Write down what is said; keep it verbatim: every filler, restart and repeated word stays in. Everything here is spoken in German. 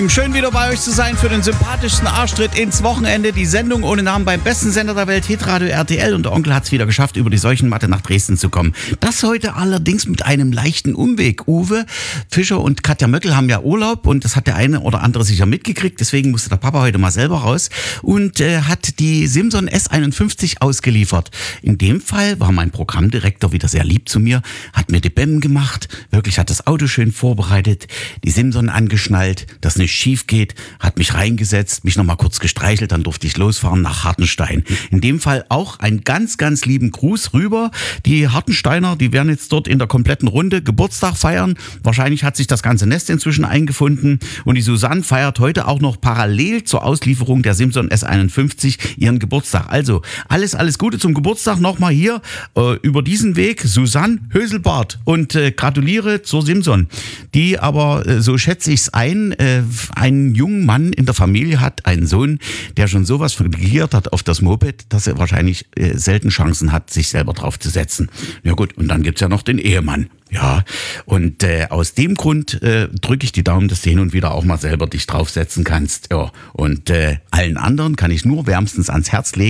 Schön wieder bei euch zu sein für den sympathischsten Arschtritt ins Wochenende. Die Sendung ohne Namen beim besten Sender der Welt, Hitradio R T L. Und der Onkel hat es wieder geschafft, über die Seuchenmatte nach Dresden zu kommen. Das heute allerdings mit einem leichten Umweg. Uwe Fischer und Katja Möckel haben ja Urlaub und das hat der eine oder andere sicher mitgekriegt. Deswegen musste der Papa heute mal selber raus und äh, hat die Simson S einundfünfzig ausgeliefert. In dem Fall war mein Programmdirektor wieder sehr lieb zu mir, hat mir die Bämmen gemacht, wirklich hat das Auto schön vorbereitet, die Simson angeschnallt, das nicht schief geht, hat mich reingesetzt, mich nochmal kurz gestreichelt, dann durfte ich losfahren nach Hartenstein. In dem Fall auch einen ganz, ganz lieben Gruß rüber. Die Hartensteiner, die werden jetzt dort in der kompletten Runde Geburtstag feiern. Wahrscheinlich hat sich das ganze Nest inzwischen eingefunden und die Susanne feiert heute auch noch parallel zur Auslieferung der Simson S einundfünfzig ihren Geburtstag. Also alles, alles Gute zum Geburtstag nochmal hier äh, über diesen Weg. Susanne Höselbart und äh, gratuliere zur Simson, die aber, äh, so schätze ich es ein, äh, einen jungen Mann in der Familie hat, einen Sohn, der schon sowas vergiert hat auf das Moped, dass er wahrscheinlich äh, selten Chancen hat, sich selber drauf zu setzen. Ja gut, und dann gibt's ja noch den Ehemann. Ja, und äh, aus dem Grund äh, drücke ich die Daumen, dass du hin und wieder auch mal selber dich draufsetzen kannst. Ja, und äh, allen anderen kann ich nur wärmstens ans Herz legen.